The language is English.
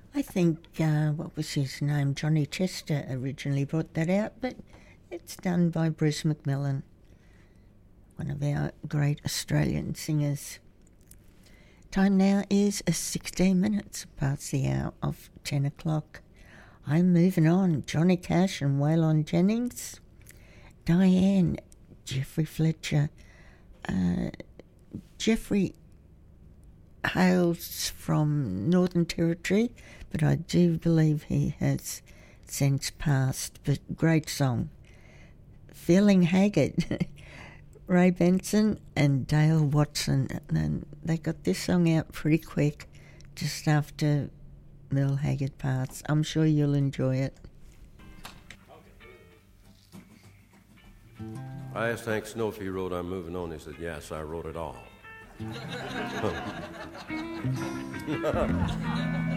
I think, what was his name? Johnny Chester originally brought that out, but it's done by Bruce McMillan, one of our great Australian singers. Time now is 16 minutes past the hour of 10 o'clock. I'm moving on. Johnny Cash and Waylon Jennings. Diane, Jeffrey Fletcher. Jeffrey hails from Northern Territory, but I do believe he has since passed. But great song. Feeling Haggard. Ray Benson and Dale Watson, and they got this song out pretty quick, just after Merle Haggard passed. I'm sure you'll enjoy it. I asked Hank Snow if he wrote I'm Moving On. He said, yes, I wrote it all.